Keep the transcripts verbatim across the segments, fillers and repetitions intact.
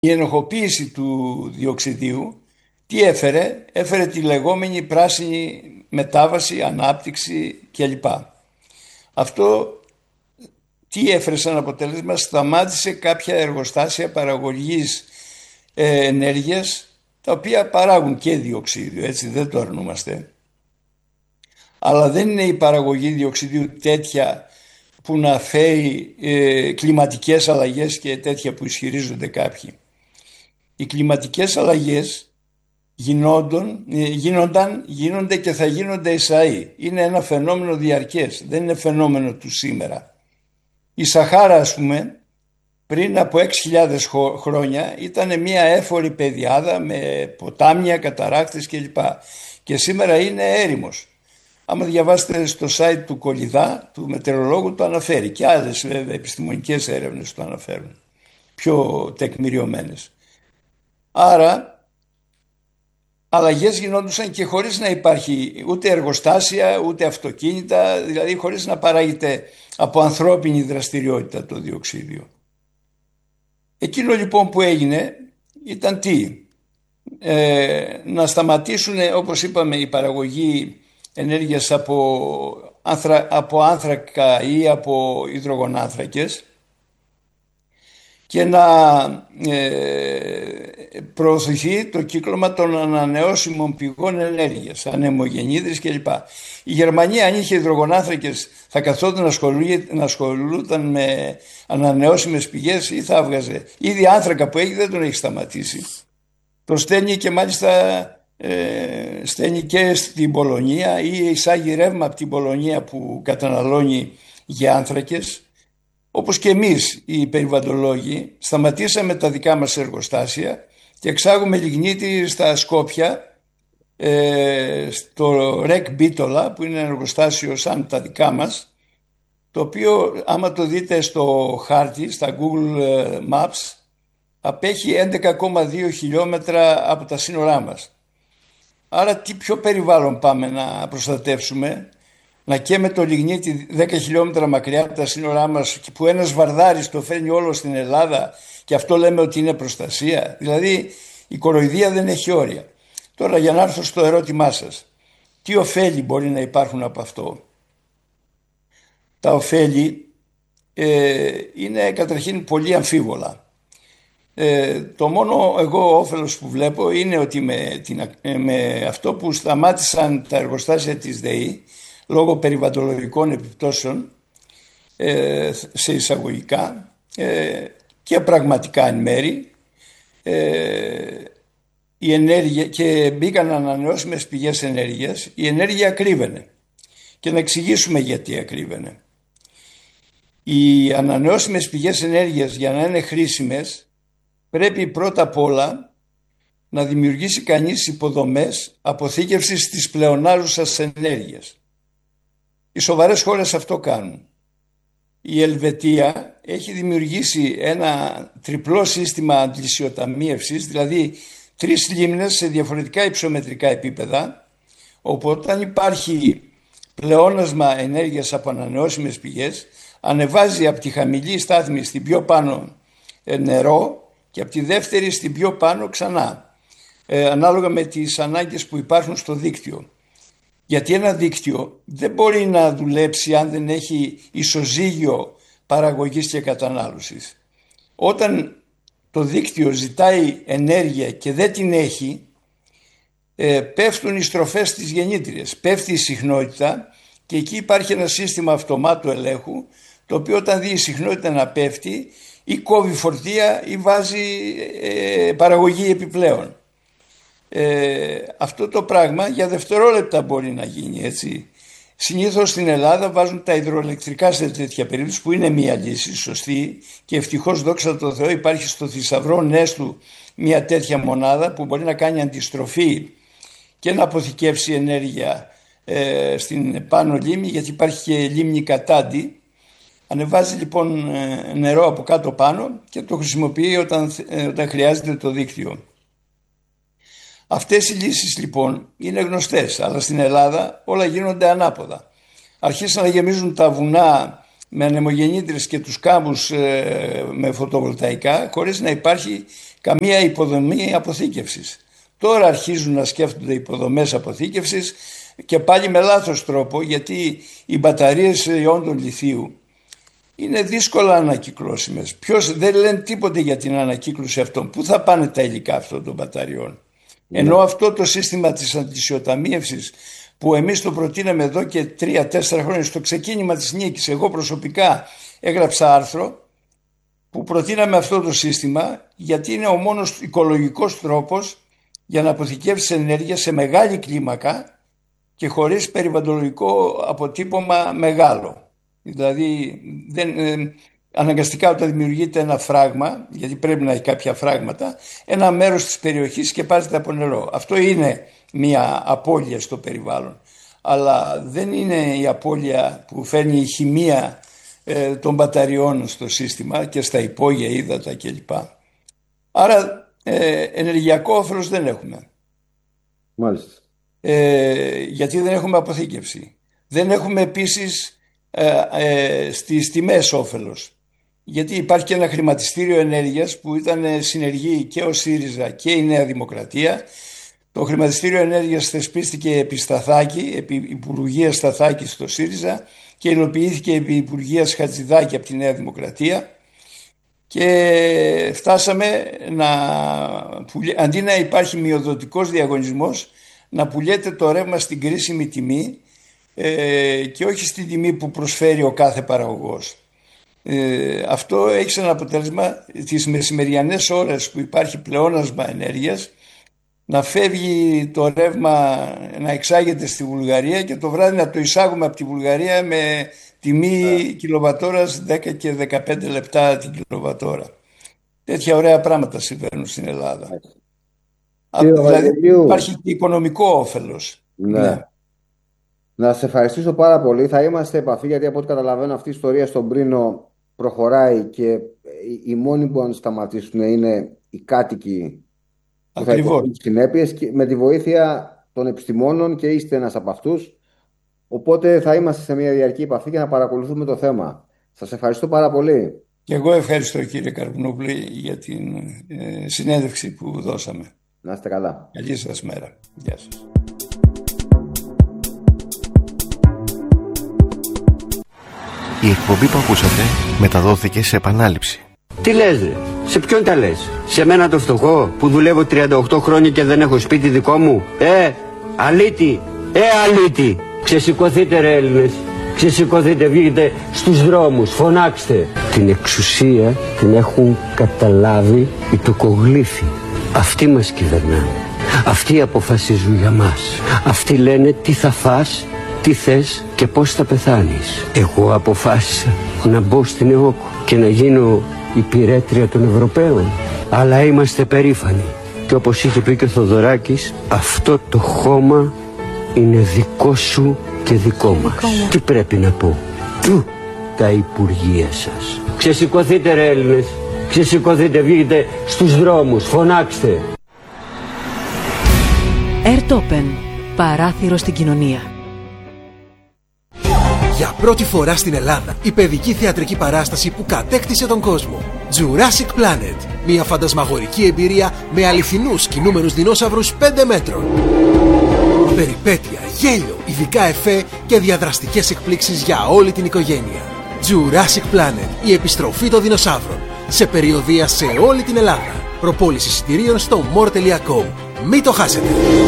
Η ενοχοποίηση του διοξιδίου τι έφερε? Έφερε τη λεγόμενη πράσινη μετάβαση, ανάπτυξη κλπ. Αυτό τι έφερε σαν αποτέλεσμα? Σταμάτησε κάποια εργοστάσια παραγωγής ε, ενέργειας, τα οποία παράγουν και διοξίδιο, έτσι, δεν το αρνούμαστε. Αλλά δεν είναι η παραγωγή διοξιδίου τέτοια που να φέρει ε, κλιματικές αλλαγές και τέτοια που ισχυρίζονται κάποιοι. Οι κλιματικές αλλαγές γινόντων, γίνονταν, γίνονται και θα γίνονται εσαΐ. Είναι ένα φαινόμενο διαρκές, δεν είναι φαινόμενο του σήμερα. Η Σαχάρα, ας πούμε, πριν από έξι χιλιάδες χρόνια ήταν μια έφορη πεδιάδα με ποτάμια, καταρράκτες κλπ. Και σήμερα είναι έρημος. Άμα διαβάσετε στο site του Κολιδά, του μετεωρολόγου, το αναφέρει, και άλλες βέβαια επιστημονικές έρευνες το αναφέρουν, πιο τεκμηριωμένες. Άρα αλλαγές γινόντουσαν και χωρίς να υπάρχει ούτε εργοστάσια ούτε αυτοκίνητα, δηλαδή χωρίς να παράγεται από ανθρώπινη δραστηριότητα το διοξίδιο. Εκείνο λοιπόν που έγινε ήταν τι? Ε, να σταματήσουν, όπως είπαμε, η παραγωγή ενέργειας από, άνθρα, από άνθρακα ή από υδρογονάνθρακες και να ε, προωθηθεί το κύκλωμα των ανανεώσιμων πηγών ενέργειας, ανεμογεννήτρες κλπ. Η Γερμανία, αν είχε υδρογονάνθρακες, θα καθόταν να ασχολούταν με ανανεώσιμες πηγές ή θα έβγαζε? Ήδη άνθρακα που έχει δεν τον έχει σταματήσει. Το στέλνει και μάλιστα ε, στέλνει και στην Πολωνία ή εισάγει ρεύμα από την Πολωνία που καταναλώνει για άνθρακες. Όπως και εμείς οι περιβαλλοντολόγοι σταματήσαμε τα δικά μας εργοστάσια και εξάγουμε λιγνίτη στα Σκόπια, ε, στο Ρεκ Μπίτολα, που είναι ένα εργοστάσιο σαν τα δικά μας, το οποίο άμα το δείτε στο χάρτη, στα Google Maps, απέχει έντεκα κόμμα δύο χιλιόμετρα από τα σύνορά μας. Άρα τι πιο περιβάλλον πάμε να προστατεύσουμε? Να καίμε το λιγνίτη δέκα χιλιόμετρα μακριά από τα σύνορά μας, που ένας βαρδάρης το φέρνει όλο στην Ελλάδα και αυτό λέμε ότι είναι προστασία? Δηλαδή η κοροϊδία δεν έχει όρια. Τώρα, για να έρθω στο ερώτημά σας, τι ωφέλη μπορεί να υπάρχουν από αυτό? Τα ωφέλη ε, είναι καταρχήν πολύ αμφίβολα. Ε, το μόνο εγώ όφελος που βλέπω είναι ότι με, την, με αυτό που σταμάτησαν τα εργοστάσια της ΔΕΗ λόγω περιβαλλοντολογικών επιπτώσεων, ε, σε εισαγωγικά ε, και πραγματικά εν μέρη, ε, η ενέργεια, και μπήκαν ανανεώσιμες πηγές ενέργειας, η ενέργεια ακρίβαινε. Και να εξηγήσουμε γιατί ακρίβαινε. Οι ανανεώσιμες πηγές ενέργειας, για να είναι χρήσιμες, πρέπει πρώτα απ' όλα να δημιουργήσει κανείς υποδομές αποθήκευσης της πλεονάζουσας ενέργειας. Οι σοβαρές χώρες αυτό κάνουν. Η Ελβετία έχει δημιουργήσει ένα τριπλό σύστημα αντλησιοταμίευσης, δηλαδή τρεις λίμνες σε διαφορετικά υψομετρικά επίπεδα, όπου όταν υπάρχει πλεόνασμα ενέργειας από ανανεώσιμες πηγές, ανεβάζει από τη χαμηλή στάθμη στην πιο πάνω νερό και από τη δεύτερη στην πιο πάνω ξανά, ε, ανάλογα με τις ανάγκες που υπάρχουν στο δίκτυο. Γιατί ένα δίκτυο δεν μπορεί να δουλέψει αν δεν έχει ισοζύγιο παραγωγής και κατανάλωσης. Όταν το δίκτυο ζητάει ενέργεια και δεν την έχει, ε, πέφτουν οι στροφές στις γεννήτριες, πέφτει η συχνότητα και εκεί υπάρχει ένα σύστημα αυτομάτου ελέγχου, το οποίο όταν δει η συχνότητα να πέφτει, ή κόβει φορτία ή βάζει ε, παραγωγή επιπλέον. Ε, αυτό το πράγμα για δευτερόλεπτα μπορεί να γίνει, έτσι. Συνήθως στην Ελλάδα βάζουν τα υδροελεκτρικά σε τέτοια περίπτωση, που είναι μια λύση σωστή, και ευτυχώς, δόξα τω Θεώ, υπάρχει στο Θησαυρό Νέστου μια τέτοια μονάδα που μπορεί να κάνει αντιστροφή και να αποθηκεύσει ενέργεια ε, στην πάνω λίμνη, γιατί υπάρχει και λίμνη Κατάντη. Ανεβάζει λοιπόν νερό από κάτω πάνω και το χρησιμοποιεί όταν, όταν χρειάζεται το δίκτυο. Αυτές οι λύσεις λοιπόν είναι γνωστές, αλλά στην Ελλάδα όλα γίνονται ανάποδα. Αρχίσαν να γεμίζουν τα βουνά με ανεμογεννήτρες και τους κάμπους ε, με φωτοβολταϊκά, χωρίς να υπάρχει καμία υποδομή αποθήκευσης. Τώρα αρχίζουν να σκέφτονται υποδομές αποθήκευσης και πάλι με λάθος τρόπο, γιατί οι μπαταρίες ιόντων λιθίου είναι δύσκολα ανακυκλώσιμες. Ποιος δεν λένε τίποτε για την ανακύκλωση αυτών. Πού θα πάνε τα υλικά αυτών των μπαταριών? Ναι. Ενώ αυτό το σύστημα της αντισιοταμίευσης που εμείς το προτείναμε εδώ και τρία τέσσερα χρόνια στο ξεκίνημα της νίκης, εγώ προσωπικά έγραψα άρθρο που προτείναμε αυτό το σύστημα, γιατί είναι ο μόνος οικολογικός τρόπος για να αποθηκεύσεις ενέργεια σε μεγάλη κλίμακα και χωρίς περιβαλλοντολογικό αποτύπωμα μεγάλο. Δηλαδή δεν, ε, αναγκαστικά όταν δημιουργείται ένα φράγμα, γιατί πρέπει να έχει κάποια φράγματα, ένα μέρος της περιοχής σκεπάζεται από νερό. Αυτό είναι μια απώλεια στο περιβάλλον, αλλά δεν είναι η απώλεια που φέρνει η χημεία ε, των μπαταριών στο σύστημα και στα υπόγεια ύδατα κλπ. Άρα ε, ενεργειακό όφελος δεν έχουμε. Μάλιστα. Ε, γιατί δεν έχουμε αποθήκευση. Δεν έχουμε επίσης ε, ε, στις τιμές όφελος. Γιατί υπάρχει και ένα χρηματιστήριο ενέργειας που ήταν συνεργοί και ο ΣΥΡΙΖΑ και η Νέα Δημοκρατία. Το χρηματιστήριο ενέργειας θεσπίστηκε επί Σταθάκη, επί Υπουργείας Σταθάκη στο ΣΥΡΙΖΑ και υλοποιήθηκε επί Υπουργείας Χατζηδάκη από τη Νέα Δημοκρατία. Και φτάσαμε να, αντί να υπάρχει μειοδοτικός διαγωνισμός, να πουλιέται το ρεύμα στην κρίσιμη τιμή ε, και όχι στην τιμή που προσφέρει ο κάθε παραγωγός. Ε, αυτό έχει σαν αποτέλεσμα τις μεσημεριανές ώρες που υπάρχει πλεόνασμα ενέργειας να φεύγει το ρεύμα, να εξάγεται στη Βουλγαρία και το βράδυ να το εισάγουμε από τη Βουλγαρία με τιμή yeah. κιλοβατόρας δέκα και δεκαπέντε λεπτά την κιλοβατόρα. Τέτοια ωραία πράγματα συμβαίνουν στην Ελλάδα. Yeah. Δηλαδή υπάρχει και οικονομικό όφελος. Ναι. Ναι. Να σε ευχαριστήσω πάρα πολύ. Θα είμαστε επαφή, γιατί από ό,τι καταλαβαίνω αυτή η ιστορία στον Πρίνο προχωράει και οι μόνοι που αν σταματήσουν είναι οι κάτοικοι που θα υποστούν τις συνέπειες, και με τη βοήθεια των επιστημόνων, και είστε ένας από αυτούς. Οπότε θα είμαστε σε μια διαρκή επαφή και να παρακολουθούμε το θέμα. Σας ευχαριστώ πάρα πολύ. Και εγώ ευχαριστώ, κύριε Καρπουνόπουλε, για την ε, συνέντευξη που δώσαμε. Να είστε καλά. Καλή σας μέρα. Γεια σας. Η εκπομπή που ακούσατε μεταδόθηκε σε επανάληψη. Τι λες ρε, σε ποιον τα λες? Σε μένα το φτωχό που δουλεύω τριάντα οκτώ χρόνια και δεν έχω σπίτι δικό μου? Ε, αλήτη, ε αλήτη. Ξεσηκωθείτε ρε Έλληνες, ξεσηκωθείτε, βγείτε στους δρόμους, φωνάξτε. Την εξουσία την έχουν καταλάβει οι τοκογλύφοι. Αυτοί μας κυβερνάνε, αυτοί αποφασίζουν για μας. Αυτοί λένε τι θα φας, τι θες και πώς θα πεθάνεις. Εγώ αποφάσισα να μπω στην ΕΟΚ και να γίνω υπηρέτρια των Ευρωπαίων. Αλλά είμαστε περήφανοι. Και όπως είχε πει και ο Θοδωράκης, αυτό το χώμα είναι δικό σου και δικό μας. Τι πρέπει να πω? Του τα υπουργεία σας. Ξεσηκωθείτε ρε Έλληνες, ξεσηκωθείτε, βγείτε στους δρόμους, φωνάξτε. Airtopen, παράθυρο στην κοινωνία. Για πρώτη φορά στην Ελλάδα, η παιδική θεατρική παράσταση που κατέκτησε τον κόσμο. Jurassic Planet. Μια φαντασμαγορική εμπειρία με αληθινούς κινούμενους δεινόσαυρους πέντε μέτρων. Περιπέτεια, γέλιο, ειδικά εφέ και διαδραστικές εκπλήξεις για όλη την οικογένεια. Jurassic Planet. Η επιστροφή των δεινοσαύρων. Σε περιοδεία σε όλη την Ελλάδα. Προπόληση εισιτηρίων στο more τελεία com. Μην το χάσετε.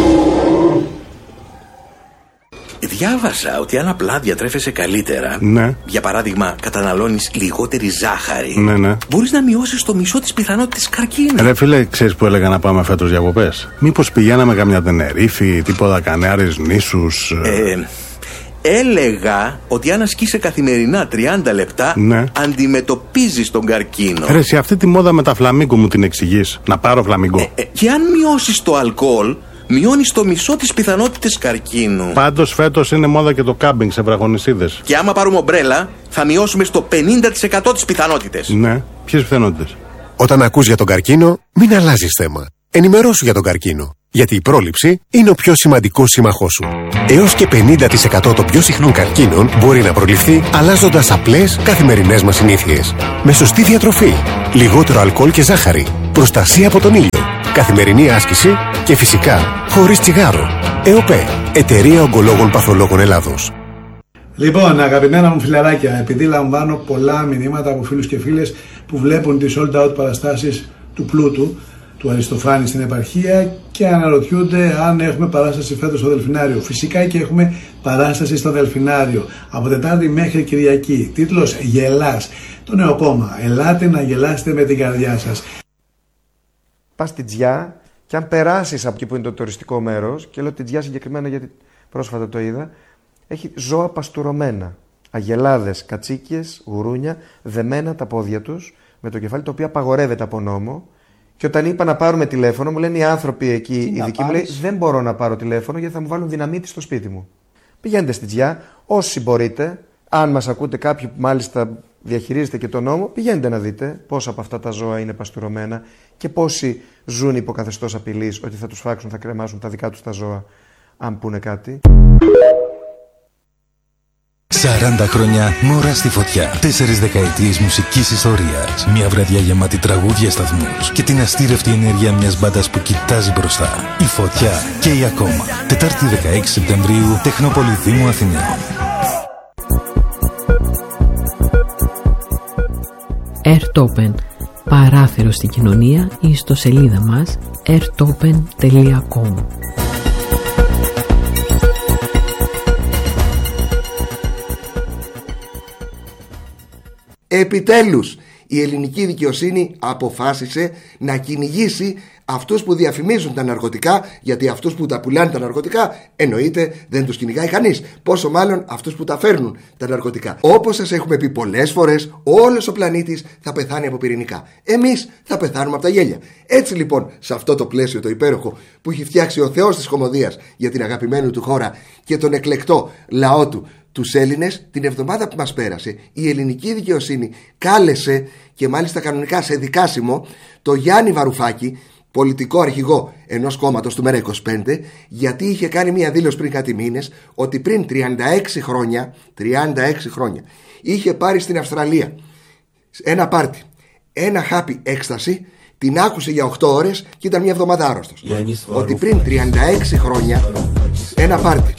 Διάβασα ότι αν απλά διατρέφεσαι καλύτερα, ναι. για παράδειγμα καταναλώνεις λιγότερη ζάχαρη, ναι, ναι. μπορείς να μειώσεις το μισό της πιθανότητας καρκίνου. Ρε φίλε, ξέρεις που έλεγα να πάμε φέτος διακοπές? Μήπως πηγαίναμε καμιά Τενερίφη, τίποτα Κανάρες νήσους? Ε, έλεγα ότι αν ασκείσαι καθημερινά τριάντα λεπτά, ναι. αντιμετωπίζεις τον καρκίνο. Ρε, σε αυτή τη μόδα με τα φλαμίγκο μου την εξηγείς? Να πάρω φλαμίγκο. Ε, ε, και αν μειώσεις το αλκοόλ, μειώνεις το μισό της πιθανότητες καρκίνου. Πάντως φέτος είναι μόδα και το κάμπινγκ σε βραχονισίδες. Και άμα πάρουμε ομπρέλα, θα μειώσουμε στο πενήντα τοις εκατό τις πιθανότητες. Ναι, ποιες πιθανότητες? Όταν ακούς για τον καρκίνο, μην αλλάζεις θέμα. Ενημερώσου για τον καρκίνο. Γιατί η πρόληψη είναι ο πιο σημαντικός σύμμαχός σου. Έως και πενήντα τοις εκατό των πιο συχνών καρκίνων μπορεί να προληφθεί αλλάζοντας απλές καθημερινές μας συνήθειες. Με σωστή διατροφή, λιγότερο αλκοόλ και ζάχαρη, προστασία από τον ήλιο, καθημερινή άσκηση και φυσικά χωρίς τσιγάρο. ΕΟΠΕ, Εταιρεία Ογκολόγων Παθολόγων Ελλάδος. Λοιπόν, αγαπημένα μου φιλαράκια, επειδή λαμβάνω πολλά μηνύματα από φίλους και φίλες που βλέπουν τις sold out παραστάσεις του Πλούτου, του Αριστοφάνη στην επαρχία και αναρωτιούνται αν έχουμε παράσταση φέτος στο Δελφινάριο. Φυσικά και έχουμε παράσταση στο Δελφινάριο από Τετάρτη μέχρι Κυριακή. Τίτλος «Γελάς». Το νέο κόμμα. Ελάτε να γελάσετε με την καρδιά σας. Πας στην Τζιά και αν περάσεις από εκεί που είναι το τουριστικό μέρος, και λέω την Τζιά συγκεκριμένα γιατί πρόσφατα το είδα, έχει ζώα παστουρωμένα. Αγελάδες, κατσίκιες, γουρούνια, δεμένα τα πόδια τους με το κεφάλι, το οποίο απαγορεύεται από νόμο. Και όταν είπα να πάρουμε τηλέφωνο, μου λένε οι άνθρωποι εκεί, οι δικοί μου, λέει, δεν μπορώ να πάρω τηλέφωνο γιατί θα μου βάλουν δυναμίτη στο σπίτι μου. Πηγαίνετε στην Τζιά, όσοι μπορείτε, αν μας ακούτε κάποιοι που μάλιστα διαχειρίζετε και τον νόμο, πηγαίνετε να δείτε πόσα από αυτά τα ζώα είναι παστουρωμένα και πόσοι ζουν υπό καθεστώς απειλής ότι θα τους φάξουν, θα κρεμάσουν τα δικά τους τα ζώα, αν πούνε κάτι. σαράντα χρόνια μωρά στη φωτιά. Τέσσερις δεκαετίες μουσικής ιστορίας. Μια βραδιά γεμάτη τραγούδια, σταθμούς και την αστήρευτη ενέργεια μιας μπάντας που κοιτάζει μπροστά. Η Φωτιά και η Ακόμα. Τετάρτη δεκαέξι Σεπτεμβρίου, Τεχνόπολη Δήμου Αθηναίων. Airtopen. Παράθυρο στην κοινωνία, η ιστοσελίδα μας airtopen τελεία com. Επιτέλους, η ελληνική δικαιοσύνη αποφάσισε να κυνηγήσει αυτούς που διαφημίζουν τα ναρκωτικά, γιατί αυτούς που τα πουλάνε τα ναρκωτικά εννοείται δεν τους κυνηγάει κανείς. Πόσο μάλλον αυτούς που τα φέρνουν τα ναρκωτικά. Όπως σας έχουμε πει πολλές φορές, όλος ο πλανήτης θα πεθάνει από πυρηνικά. Εμείς θα πεθάνουμε από τα γέλια. Έτσι λοιπόν, σε αυτό το πλαίσιο το υπέροχο που έχει φτιάξει ο Θεός της Κωμωδίας για την αγαπημένη του χώρα και τον εκλεκτό λαό του, τους Έλληνες, την εβδομάδα που μας πέρασε, η ελληνική δικαιοσύνη κάλεσε και μάλιστα κανονικά σε δικάσιμο το Γιάννη Βαρουφάκη, πολιτικό αρχηγό ενός κόμματος του Μέρα είκοσι πέντε, γιατί είχε κάνει μια δήλωση πριν κάτι μήνες ότι πριν τριάντα έξι χρόνια, τριάντα έξι χρόνια είχε πάρει στην Αυστραλία ένα πάρτι, ένα χάπι έκσταση, την άκουσε για οκτώ ώρες και ήταν μια εβδομάδα άρρωστος. Ότι πριν τριάντα έξι χρόνια ένα πάρτι,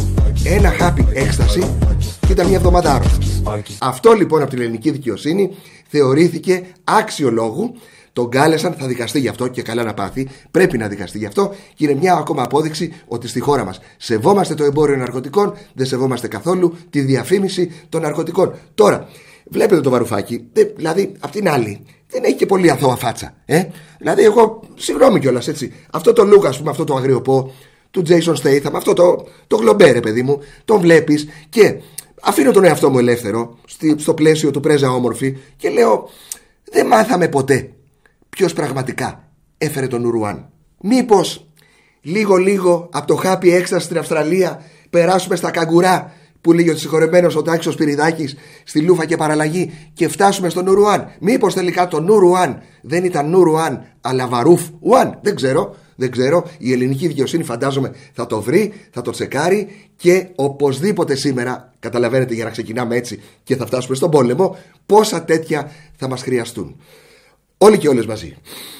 ένα χάπι έκσταση και ήταν μια εβδομάδα άρρωστος. Αυτό λοιπόν από την ελληνική δικαιοσύνη θεωρήθηκε άξιο λόγου. Τον κάλεσαν, θα δικαστεί γι' αυτό και καλά να πάθει. Πρέπει να δικαστεί γι' αυτό και είναι μια ακόμα απόδειξη ότι στη χώρα μας σεβόμαστε το εμπόριο ναρκωτικών, δεν σεβόμαστε καθόλου τη διαφήμιση των ναρκωτικών. Τώρα, βλέπετε το Βαρουφάκι, δηλαδή απ' την άλλη δεν έχει και πολύ αθώα φάτσα. Ε? Δηλαδή, εγώ συγγνώμη κιόλας έτσι. Αυτό το look, ας πούμε, αυτό το αγριοπό του Jason Statham, αυτό το, το γλομπέρε, παιδί μου, τον βλέπεις και αφήνω τον εαυτό μου ελεύθερο στο πλαίσιο του πρέζα όμορφη και λέω, δεν μάθαμε ποτέ ποιος πραγματικά έφερε τον Ουρουάν. Μήπως λίγο λίγο από το χάπι έκσταση στην Αυστραλία περάσουμε στα καγκουρά που λέγει ο συγχωρεμένος ο Τάξος Σπυριδάκης στη Λούφα και παραλλαγή και φτάσουμε στον Ουρουάν. Μήπως τελικά το Ουρουάν δεν ήταν Ουρουάν αλλά Βαρούφ Ουάν. Δεν ξέρω, δεν ξέρω. Η ελληνική δικαιοσύνη φαντάζομαι θα το βρει, θα το τσεκάρει και οπωσδήποτε σήμερα, καταλαβαίνετε, για να ξεκινάμε έτσι και θα φτάσουμε στον πόλεμο, πόσα τέτοια θα μας χρειαστούν. Όλοι και όλες μαζί.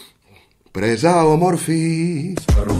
Πρέζα όμορφη.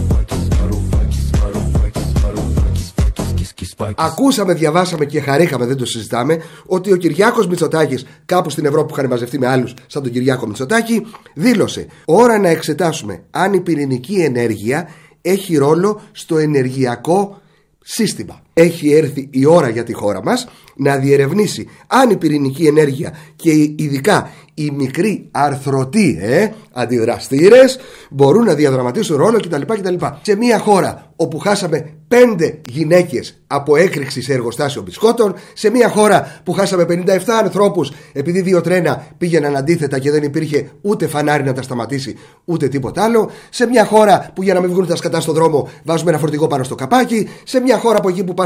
Ακούσαμε, διαβάσαμε και χαρήκαμε, δεν το συζητάμε, ότι ο Κυριάκος Μητσοτάκης, κάπου στην Ευρώπη που είχαν μαζευτεί με άλλους σαν τον Κυριάκο Μητσοτάκη, δήλωσε: ώρα να εξετάσουμε αν η πυρηνική ενέργεια έχει ρόλο στο ενεργειακό σύστημα. Έχει έρθει η ώρα για τη χώρα μας να διερευνήσει αν η πυρηνική ενέργεια και ειδικά οι μικροί αρθρωτοί ε, αντιδραστήρες μπορούν να διαδραματίσουν ρόλο κτλ, κτλ. Σε μια χώρα όπου χάσαμε πέντε γυναίκες από έκρηξη σε εργοστάσιο μπισκότων, σε μια χώρα που χάσαμε πενήντα επτά ανθρώπους επειδή δύο τρένα πήγαιναν αντίθετα και δεν υπήρχε ούτε φανάρι να τα σταματήσει ούτε τίποτα άλλο, σε μια χώρα που για να μην βγουν τα σκατά στον δρόμο βάζουμε ένα φορτηγό πάνω στο καπάκι, σε μια χώρα από εκεί που πας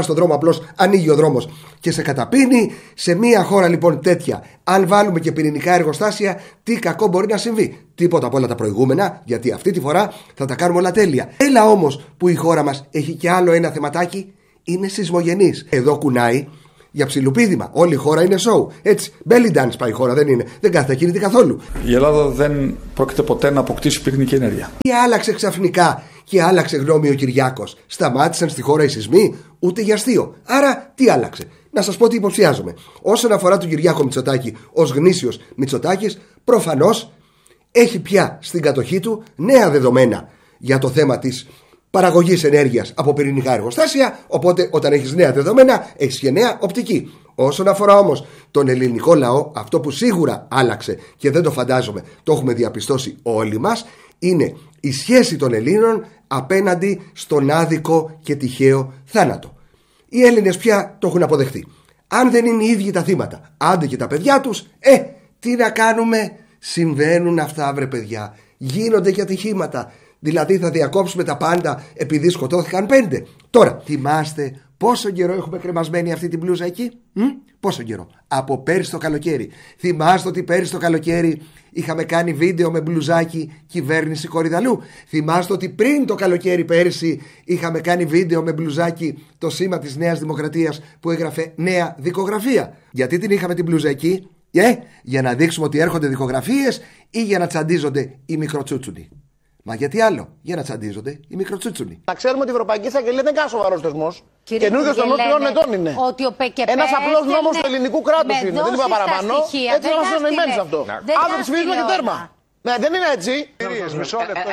στον δρόμο, απλώς ανοίγει ο δρόμος και σε καταπίνει. Σε μια χώρα λοιπόν τέτοια, αν βάλουμε και πυρηνικά εργοστάσια, τι κακό μπορεί να συμβεί? Τίποτα από όλα τα προηγούμενα, γιατί αυτή τη φορά θα τα κάνουμε όλα τέλεια. Έλα όμως που η χώρα μας έχει και άλλο ένα θεματάκι, είναι σεισμογενής. Εδώ κουνάει για ψιλοπίδημα. Όλη η χώρα είναι show. Έτσι, belly dance πάει η χώρα, δεν είναι. Δεν κάθεται ακίνητη καθόλου. Η Ελλάδα δεν πρόκειται ποτέ να αποκτήσει πυρηνική ενέργεια. Τι άλλαξε ξαφνικά και άλλαξε γνώμη ο Κυριάκος? Σταμάτησαν στη χώρα οι σεισμοί? Ούτε για αστείο. Άρα τι άλλαξε? Να σας πω τι υποψιάζομαι. Όσον αφορά τον Κυριάκο Μητσοτάκη ως γνήσιος Μητσοτάκης, προφανώς έχει πια στην κατοχή του νέα δεδομένα για το θέμα της παραγωγής ενέργειας από πυρηνικά εργοστάσια. Οπότε, όταν έχεις νέα δεδομένα, έχεις και νέα οπτική. Όσον αφορά όμως τον ελληνικό λαό, αυτό που σίγουρα άλλαξε και δεν το φαντάζομαι, το έχουμε διαπιστώσει όλοι μας, είναι η σχέση των Ελλήνων απέναντι στον άδικο και τυχαίο θάνατο. Οι Έλληνες πια το έχουν αποδεχτεί. Αν δεν είναι οι ίδιοι τα θύματα, άντε και τα παιδιά τους, ε, τι να κάνουμε? Συμβαίνουν αυτά, βρε παιδιά. Γίνονται και ατυχήματα. Δηλαδή θα διακόψουμε τα πάντα επειδή σκοτώθηκαν πέντε. Τώρα, θυμάστε πόσο καιρό έχουμε κρεμασμένη αυτή την μπλούζα εκεί? Μ? Πόσο καιρό? Από πέρυσι το καλοκαίρι. Θυμάστε ότι πέρυσι το καλοκαίρι είχαμε κάνει βίντεο με μπλουζάκι κυβέρνηση Κορυδαλού? Θυμάστε ότι πριν το καλοκαίρι πέρυσι είχαμε κάνει βίντεο με μπλουζάκι το σήμα της Νέας Δημοκρατίας που έγραφε Νέα Δικογραφία? Γιατί την είχαμε την μπλούζα εκεί? Ε, για να δείξουμε ότι έρχονται δικογραφίες ή για να τσαντίζονται οι μικροτσούτσουνοι? Μα γιατί άλλο? Για να τσαντίζονται οι μικροτσούτσουνοι. Να ξέρουμε ότι η Ευρωπαϊκή Εισαγγελία δεν είναι κανένα σοβαρό θεσμό. Καινούργιο των τριών ετών είναι. Ένα απλό νόμο του ελληνικού κράτου είναι. Δεν είπα παραπάνω. Έτσι είμαστε εννοημένοι σε αυτό. Αύριο ψηφίζουμε και τέρμα. Ναι, δεν είναι έτσι. Μισό λεπτό.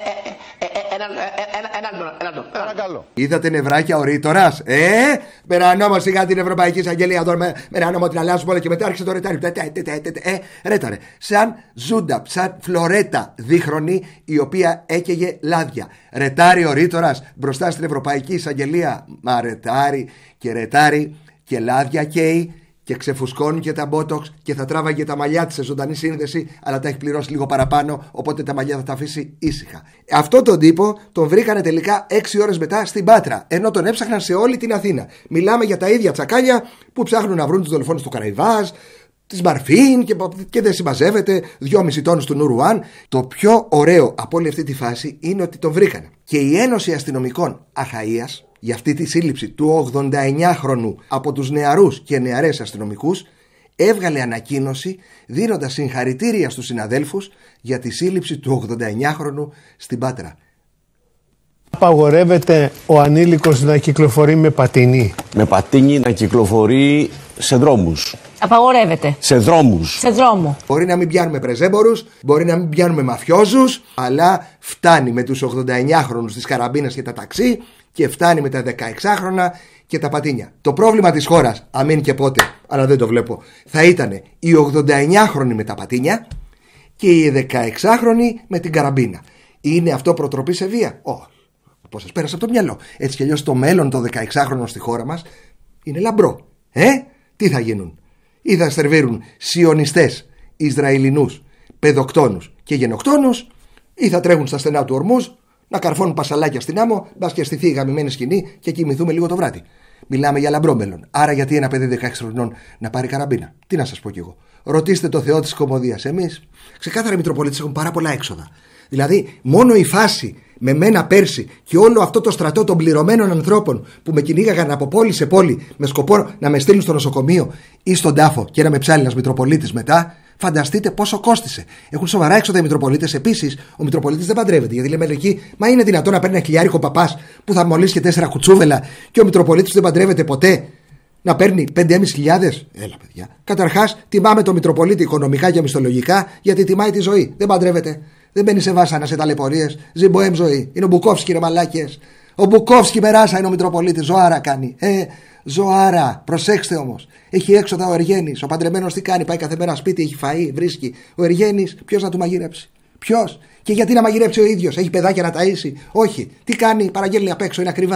Παρακαλώ. Είδατε νευράκια ο Ρήτορας? Ε, με ένα νόμο σιγά την Ευρωπαϊκή Εισαγγελία εδώ, με ένα νόμο την αλλάζουμε όλα και μετά άρχισε το ρετάρι. Ε, ρέταρε. Σαν ζούντα, σαν φλωρέτα δίχρονη η οποία έκαιγε λάδια. Ρετάρι ο Ρήτορας μπροστά στην Ευρωπαϊκή Εισαγγελία. Μα ρετάρι και ρετάρι και λάδια καίει. Και ξεφουσκώνουν και τα μπότοξ και θα τράβαγε τα μαλλιά της σε ζωντανή σύνδεση, αλλά τα έχει πληρώσει λίγο παραπάνω, οπότε τα μαλλιά θα τα αφήσει ήσυχα. Αυτό τον τύπο τον βρήκανε τελικά έξι ώρες μετά στην Πάτρα, ενώ τον έψαχναν σε όλη την Αθήνα. Μιλάμε για τα ίδια τσακάλια που ψάχνουν να βρουν τους δολοφόνους του Καραϊβάζ, της Μαρφίν και, και δεν συμμαζεύεται, δυόμισι τόνους του Νουρουάν. Το πιο ωραίο από όλη αυτή τη φάση είναι ότι τον βρήκανε. Και η Ένωση Αστυνομικών Αχαΐας, για αυτή τη σύλληψη του ογδονταεννιάχρονου από τους νεαρούς και νεαρές αστυνομικούς, έβγαλε ανακοίνωση δίνοντας συγχαρητήρια στους συναδέλφους για τη σύλληψη του ογδονταεννιάχρονου στην Πάτρα. Απαγορεύεται ο ανήλικος να κυκλοφορεί με πατίνι. Με πατίνι να κυκλοφορεί σε δρόμους. Απαγορεύεται. Σε δρόμους. Σε δρόμο. Μπορεί να μην πιάνουμε πρεζέμπορους, μπορεί να μην πιάνουμε μαφιόζους, αλλά φτάνει με τους ογδονταεννιάχρονους της καραμπίνας και τα ταξί και φτάνει με τα δεκαεξάχρονα και τα πατίνια. Το πρόβλημα της χώρας, αμήν και πότε, αλλά δεν το βλέπω, θα ήταν οι ογδονταεννιάχρονοι με τα πατίνια και οι δεκαεξάχρονοι με την καραμπίνα. Είναι αυτό προτροπή σε βία? Όχι. Πώς σας πέρασε από το μυαλό? Έτσι κι αλλιώς το μέλλον των δεκαεξάχρονων στη χώρα μας είναι λαμπρό. Ε, τι θα γίνουν? Ή θα σερβίρουν σιωνιστές, Ισραηλινούς, παιδοκτόνους και γενοκτόνους, ή θα τρέχουν στα στενά του Ορμούζ να καρφώνουν πασαλάκια στην άμμο, μπας και στηθεί η γαμημένη σκηνή και κοιμηθούμε λίγο το βράδυ. Μιλάμε για λαμπρό μέλλον. Άρα, γιατί ένα παιδί δεκαέξι χρονών να πάρει καραμπίνα? Τι να σας πω κι εγώ. Ρωτήστε το Θεό της κωμωδίας. Εμείς, ξεκάθαρα οι Μητροπολίτες έχουν πάρα πολλά έξοδα. Δηλαδή, μόνο η φάση με μένα πέρσι και όλο αυτό το στρατό των πληρωμένων ανθρώπων που με κυνήγαγαν από πόλη σε πόλη με σκοπό να με στείλουν στο νοσοκομείο ή στον τάφο και να με ψάλει ένας Μητροπολίτης μετά, φανταστείτε πόσο κόστισε. Έχουν σοβαρά έξοδα οι Μητροπολίτες. Επίσης, ο Μητροπολίτης δεν παντρεύεται. Γιατί λέμε εκεί, μα είναι δυνατόν να παίρνει ένα χιλιάρικο παπάς που θα μολύσει και τέσσερα κουτσούβελα και ο Μητροπολίτης δεν παντρεύεται ποτέ? Να παίρνει πέντε χιλιάδες πεντακόσιες. Έλα, παιδιά. Καταρχάς, τιμάμε το Μητροπολίτη οικονομικά και μισθολογικά γιατί τιμάει τη ζωή. Δεν παντρεύεται. Δεν μπαίνει σε βάσανα, σε ταλαιπωρίες. Ζει μποέμ ζωή. Είναι ο Μπουκόφσκι, ρε μαλάκες. Ο Μπουκόφσκι μεράσα είναι ο Μητροπολίτης. Ζωάρα κάνει. Ε, ζωάρα. Προσέξτε όμως. Έχει έξοδα ο Εργένης. Ο παντρεμένος τι κάνει? Πάει κάθε μέρα σπίτι, έχει φαΐ, βρίσκει. Ο Εργένης, ποιος να του μαγειρέψει? Ποιος? Και γιατί να μαγειρέψει ο ίδιος? Έχει παιδάκια να ταΐσει? Όχι. Τι κάνει? Παραγγέλνει απ' έξω, είναι ακριβά.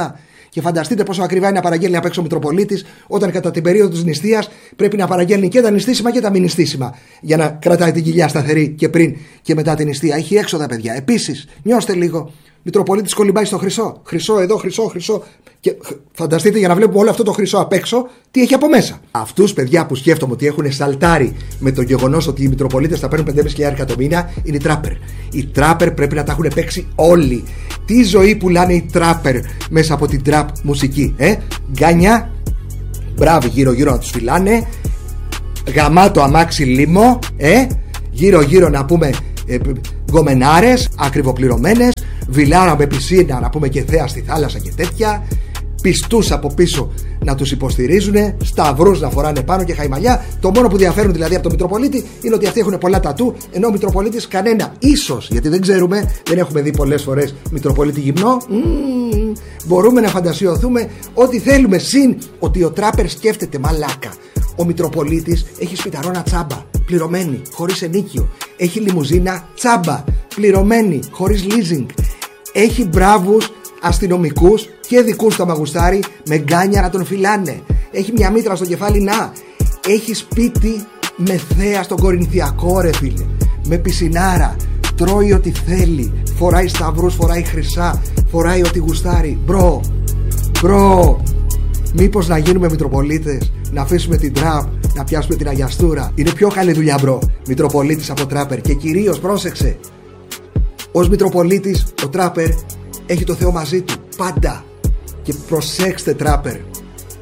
Και φανταστείτε πόσο ακριβά είναι να παραγγέλνει απ' έξω ο Μητροπολίτης, όταν κατά την περίοδο της νηστείας πρέπει να παραγγέλνει και τα νηστίσιμα και τα μη νηστίσιμα. Για να κρατάει την κοιλιά σταθερή και πριν και μετά την νηστεία. Έχει έξοδα, παιδιά. Επίσης, νιώστε λίγο. Μητροπολίτης κολυμπάει στο χρυσό. Χρυσό εδώ, χρυσό, χρυσό. Και φανταστείτε, για να βλέπουμε όλο αυτό το χρυσό απ' έξω, τι έχει από μέσα. Αυτούς, παιδιά, που σκέφτομαι ότι έχουν σαλτάρει με το γεγονός ότι οι Μητροπολίτες θα παίρνουν πέντε χιλιάδες πεντακόσια το μήνα, είναι οι τράπερ. Οι τράπερ πρέπει να τα έχουν παίξει όλοι. Τι ζωή πουλάνε οι τράπερ μέσα από την τραπ μουσική, ε? Γκάνια, μπράβο, γύρω-γύρω να τους φυλάνε. Γαμάτο αμάξι λίμο, ε? Γύρω-γύρω να πούμε ε, γκομενάρες, ακριβοπληρωμένες. Βιλάρα με πισίνα, να πούμε, και θέα στη θάλασσα και τέτοια. Πιστούς από πίσω να τους υποστηρίζουν. Σταυρούς να φοράνε πάνω και χαϊμαλιά. Το μόνο που διαφέρουν δηλαδή από τον Μητροπολίτη είναι ότι αυτοί έχουν πολλά τατού, ενώ ο Μητροπολίτης κανένα. Ίσως, γιατί δεν ξέρουμε, δεν έχουμε δει πολλές φορές Μητροπολίτη γυμνό. Mm, μπορούμε να φαντασιωθούμε ό,τι θέλουμε. Συν ότι ο τράπερ σκέφτεται, μαλάκα. Ο Μητροπολίτης έχει σπιταρόνα τσάμπα, πληρωμένη, χωρίς ενίκιο. Έχει λιμουζίνα τσάμπα, πληρωμένη, χωρίς leasing. Έχει μπράβους αστυνομικούς και δικούς του αμαγουστάρι με γκάνια να τον φυλάνε. Έχει μια μήτρα στο κεφάλι, να. Έχει σπίτι με θέα στον Κορινθιακό, ρε φίλε. Με πισινάρα. Τρώει ό,τι θέλει. Φοράει σταυρούς, φοράει χρυσά. Φοράει ό,τι γουστάρει. Μπρο, μπρο. Μήπως να γίνουμε Μητροπολίτες, να αφήσουμε την τραπ, να πιάσουμε την αγιαστούρα. Είναι πιο καλή δουλειά, μπρο. Μητροπολίτης από τράπερ. Και κυρίως, πρόσεξε, ως Μητροπολίτης ο τράπερ έχει το Θεό μαζί του πάντα. Και προσέξτε, τράπερ,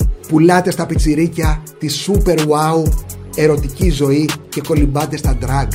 πουλάτε στα πιτσιρίκια τη super wow ερωτική ζωή και κολυμπάτε στα drag.